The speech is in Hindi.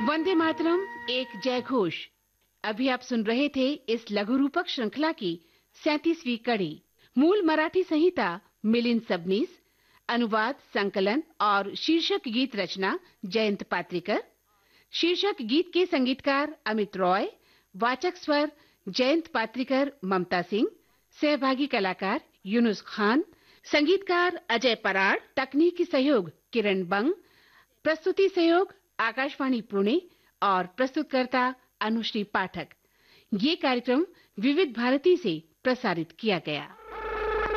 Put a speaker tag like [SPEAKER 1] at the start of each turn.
[SPEAKER 1] वंदे मातरम, एक जय घोष। अभी आप सुन रहे थे इस लघु रूपक श्रृंखला की 37वीं कड़ी। मूल मराठी संहिता मिलिंद सबनीस, अनुवाद, संकलन और शीर्षक गीत रचना जयंत पात्रिकर। शीर्षक गीत के संगीतकार अमित रॉय। वाचक स्वर जयंत पात्रिकर, ममता सिंह। सहभागी कलाकार यूनुस खान, संगीतकार अजय पराड़, तकनीकी सहयोग किरण बंग, प्रस्तुति सहयोग आकाशवाणी पुणे और प्रस्तुतकर्ता अनुश्री पाठक। ये कार्यक्रम विविध भारती से प्रसारित किया गया।